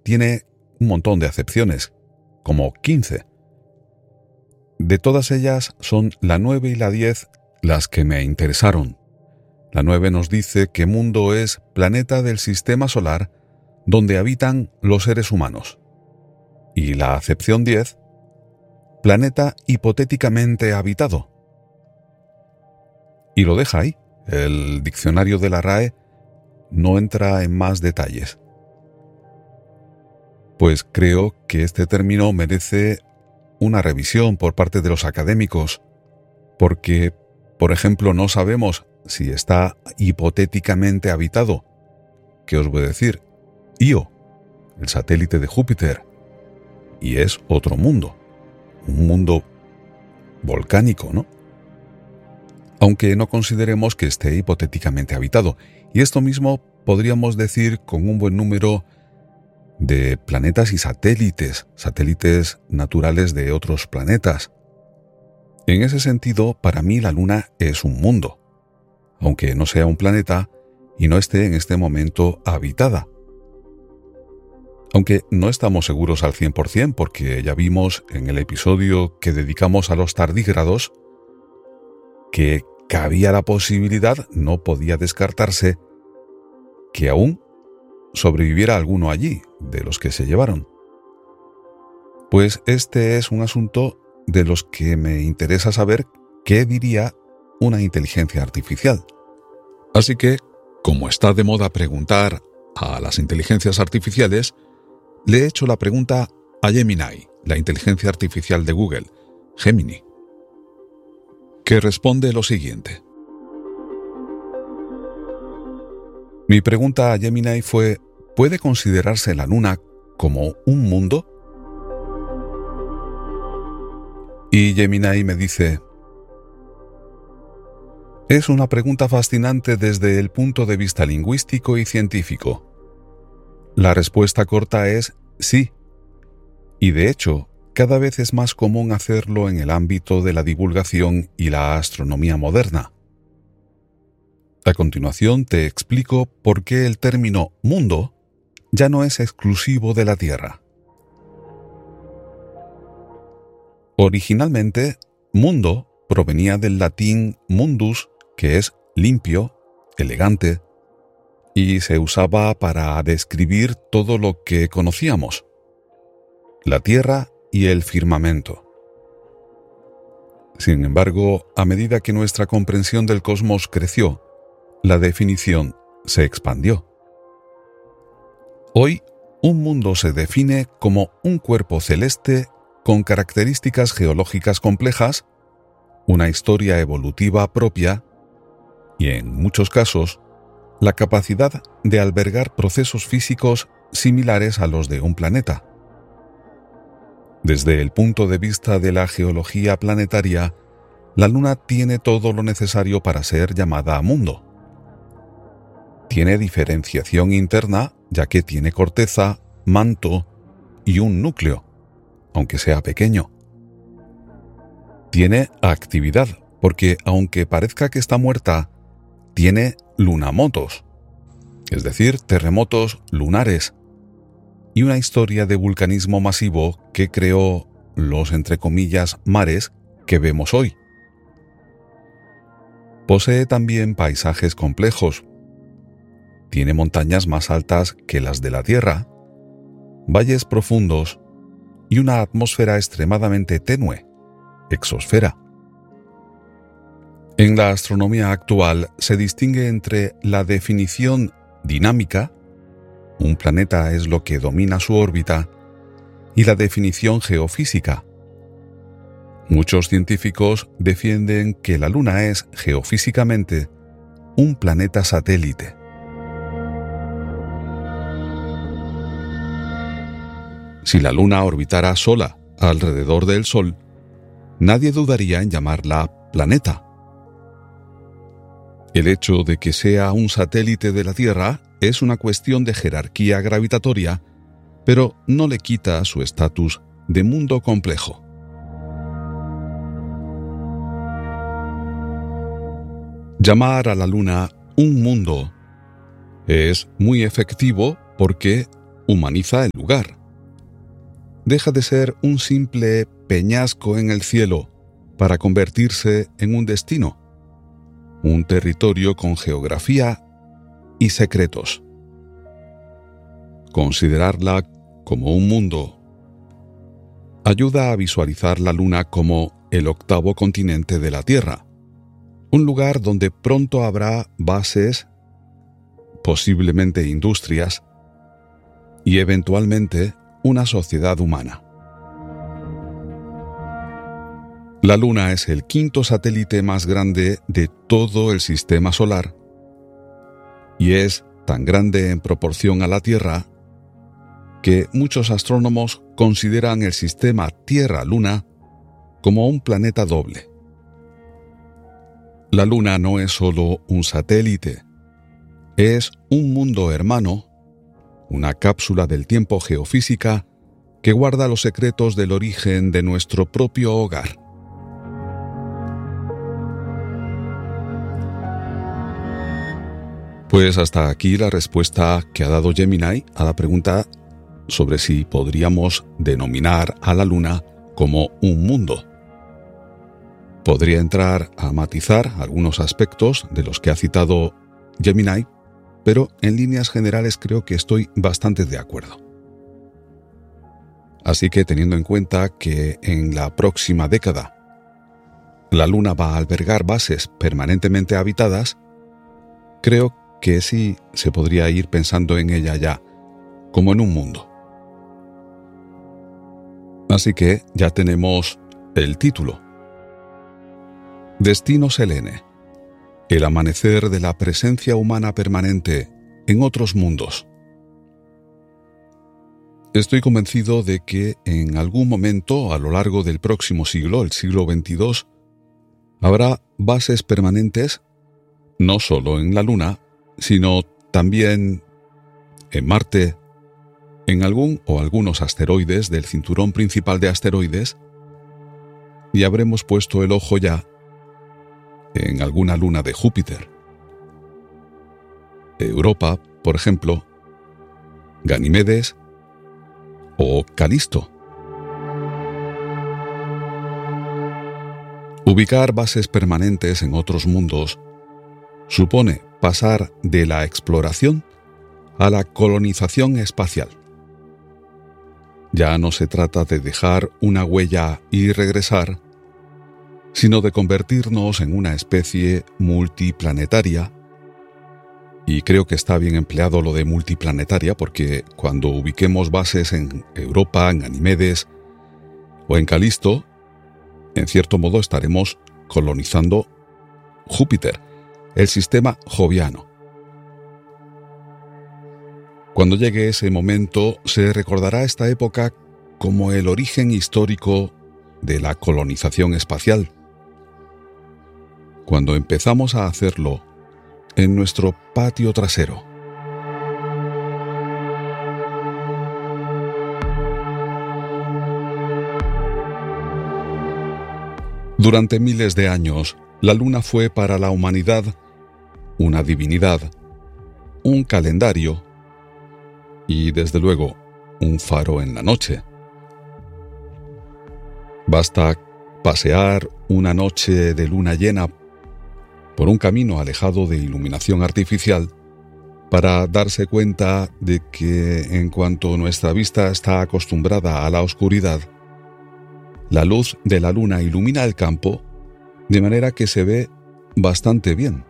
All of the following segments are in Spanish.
tiene un montón de acepciones, como 15. De todas ellas son la 9 y la 10 las que me interesaron. La 9 nos dice que Mundo es planeta del sistema solar donde habitan los seres humanos. Y la acepción 10, planeta hipotéticamente habitado. Y lo deja ahí. El diccionario de la RAE no entra en más detalles. Pues creo que este término merece una revisión por parte de los académicos, porque, por ejemplo, no sabemos si está hipotéticamente habitado. ¿Qué os voy a decir? Io, el satélite de Júpiter, y es otro mundo, un mundo volcánico, ¿no? Aunque no consideremos que esté hipotéticamente habitado, y esto mismo podríamos decir con un buen número de planetas y satélites naturales de otros planetas. En ese sentido, para mí la Luna es un mundo, aunque no sea un planeta y no esté en este momento habitada. Aunque no estamos seguros al 100% porque ya vimos en el episodio que dedicamos a los tardígrados que cabía la posibilidad, no podía descartarse, que aún sobreviviera alguno allí, de los que se llevaron. Pues este es un asunto de los que me interesa saber qué diría una inteligencia artificial. Así que, como está de moda preguntar a las inteligencias artificiales, le he hecho la pregunta a Gemini, la inteligencia artificial de Google, Gemini, que responde lo siguiente. Mi pregunta a Gemini fue: ¿puede considerarse la Luna como un mundo? Y Gemini me dice: es una pregunta fascinante desde el punto de vista lingüístico y científico. La respuesta corta es sí. Y de hecho, cada vez es más común hacerlo en el ámbito de la divulgación y la astronomía moderna. A continuación te explico por qué el término mundo ya no es exclusivo de la Tierra. Originalmente, mundo provenía del latín mundus, que es limpio, elegante, y se usaba para describir todo lo que conocíamos: la Tierra y el firmamento. Sin embargo, a medida que nuestra comprensión del cosmos creció, la definición se expandió. Hoy, un mundo se define como un cuerpo celeste con características geológicas complejas, una historia evolutiva propia y, en muchos casos, la capacidad de albergar procesos físicos similares a los de un planeta. Desde el punto de vista de la geología planetaria, la Luna tiene todo lo necesario para ser llamada mundo. Tiene diferenciación interna, ya que tiene corteza, manto y un núcleo, aunque sea pequeño. Tiene actividad, porque aunque parezca que está muerta, tiene lunamotos, es decir, terremotos lunares, y una historia de vulcanismo masivo que creó los, entre comillas, mares que vemos hoy. Posee también paisajes complejos. Tiene montañas más altas que las de la Tierra, valles profundos y una atmósfera extremadamente tenue, exosfera. En la astronomía actual se distingue entre la definición dinámica, un planeta es lo que domina su órbita, y la definición geofísica. Muchos científicos defienden que la Luna es geofísicamente un planeta satélite. Si la Luna orbitara sola alrededor del Sol, nadie dudaría en llamarla planeta. El hecho de que sea un satélite de la Tierra es una cuestión de jerarquía gravitatoria, pero no le quita su estatus de mundo complejo. Llamar a la Luna un mundo es muy efectivo porque humaniza el lugar. Deja de ser un simple peñasco en el cielo para convertirse en un destino, un territorio con geografía y secretos. Considerarla como un mundo ayuda a visualizar la Luna como el octavo continente de la Tierra, un lugar donde pronto habrá bases, posiblemente industrias y eventualmente una sociedad humana. La Luna es el quinto satélite más grande de todo el sistema solar y es tan grande en proporción a la Tierra que muchos astrónomos consideran el sistema Tierra-Luna como un planeta doble. La Luna no es solo un satélite, es un mundo hermano, una cápsula del tiempo geofísica que guarda los secretos del origen de nuestro propio hogar. Pues hasta aquí la respuesta que ha dado Gemini a la pregunta sobre si podríamos denominar a la Luna como un mundo. Podría entrar a matizar algunos aspectos de los que ha citado Gemini, pero en líneas generales creo que estoy bastante de acuerdo. Así que teniendo en cuenta que en la próxima década la Luna va a albergar bases permanentemente habitadas, creo que sí se podría ir pensando en ella ya, como en un mundo. Así que ya tenemos el título. Destino Selene. El amanecer de la presencia humana permanente en otros mundos. Estoy convencido de que en algún momento a lo largo del próximo siglo, el siglo XXII, habrá bases permanentes no solo en la Luna, sino también en Marte, en algún o algunos asteroides del cinturón principal de asteroides, y habremos puesto el ojo ya en alguna luna de Júpiter. Europa, por ejemplo, Ganímedes o Calisto. Ubicar bases permanentes en otros mundos supone pasar de la exploración a la colonización espacial. Ya no se trata de dejar una huella y regresar, sino de convertirnos en una especie multiplanetaria, y creo que está bien empleado lo de multiplanetaria porque cuando ubiquemos bases en Europa, en Ganímedes o en Calisto, en cierto modo estaremos colonizando Júpiter, el sistema joviano. Cuando llegue ese momento, se recordará esta época como el origen histórico de la colonización espacial. Cuando empezamos a hacerlo en nuestro patio trasero. Durante miles de años, la Luna fue para la humanidad una divinidad, un calendario y, desde luego, un faro en la noche. Basta pasear una noche de luna llena por un camino alejado de iluminación artificial para darse cuenta de que en cuanto nuestra vista está acostumbrada a la oscuridad, la luz de la luna ilumina el campo de manera que se ve bastante bien.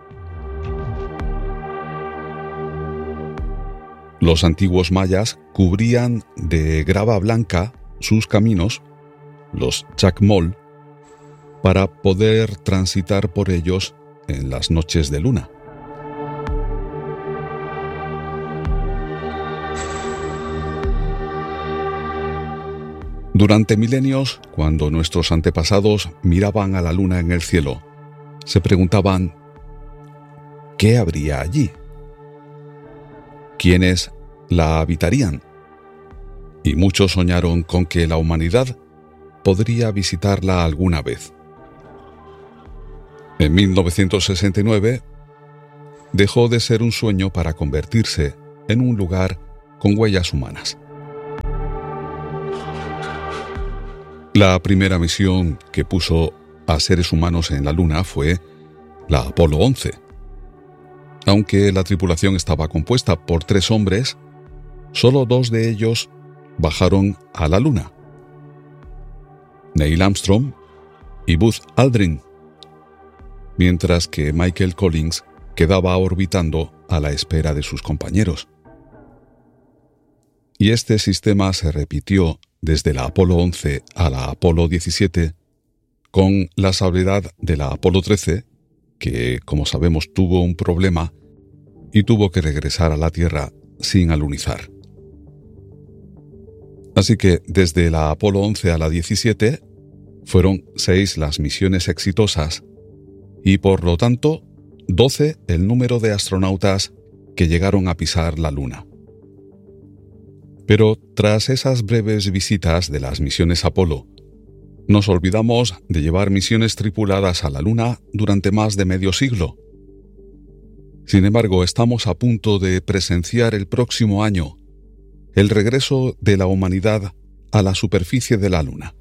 Los antiguos mayas cubrían de grava blanca sus caminos, los chacmol, para poder transitar por ellos en las noches de luna. Durante milenios, cuando nuestros antepasados miraban a la luna en el cielo, se preguntaban ¿qué habría allí? ¿Quiénes la habitarían? Y muchos soñaron con que la humanidad podría visitarla alguna vez. En 1969, dejó de ser un sueño para convertirse en un lugar con huellas humanas. La primera misión que puso a seres humanos en la Luna fue la Apolo 11. Aunque la tripulación estaba compuesta por 3 hombres, solo 2 de ellos bajaron a la Luna: Neil Armstrong y Buzz Aldrin, mientras que Michael Collins quedaba orbitando a la espera de sus compañeros. Y este sistema se repitió desde la Apolo 11 a la Apolo 17, con la salvedad de la Apolo 13, que, como sabemos, tuvo un problema y tuvo que regresar a la Tierra sin alunizar. Así que desde la Apolo 11 a la 17 fueron 6 las misiones exitosas y, por lo tanto, 12 el número de astronautas que llegaron a pisar la Luna. Pero tras esas breves visitas de las misiones Apolo, nos olvidamos de llevar misiones tripuladas a la Luna durante más de medio siglo. Sin embargo, estamos a punto de presenciar el próximo año el regreso de la humanidad a la superficie de la Luna.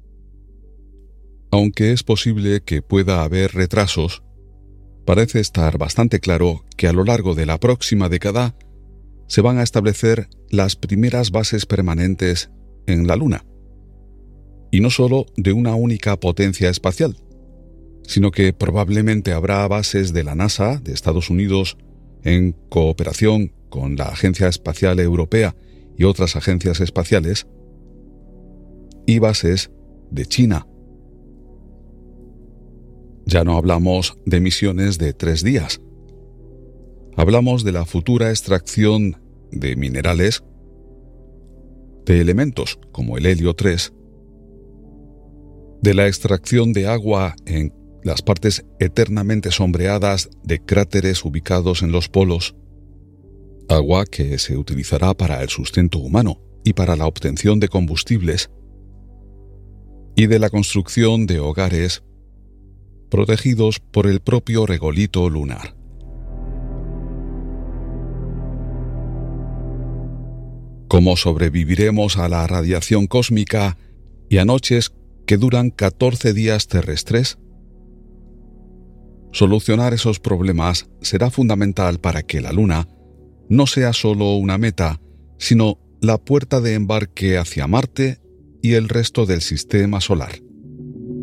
Aunque es posible que pueda haber retrasos, parece estar bastante claro que a lo largo de la próxima década se van a establecer las primeras bases permanentes en la Luna. Y no solo de una única potencia espacial, sino que probablemente habrá bases de la NASA de Estados Unidos en cooperación con la Agencia Espacial Europea y otras agencias espaciales, y bases de China. Ya no hablamos de misiones de 3 días. Hablamos de la futura extracción de minerales, de elementos como el helio 3, de la extracción de agua en las partes eternamente sombreadas de cráteres ubicados en los polos, agua que se utilizará para el sustento humano y para la obtención de combustibles, y de la construcción de hogares protegidos por el propio regolito lunar. ¿Cómo sobreviviremos a la radiación cósmica y a noches que duran 14 días terrestres? Solucionar esos problemas será fundamental para que la Luna no sea solo una meta, sino la puerta de embarque hacia Marte y el resto del sistema solar.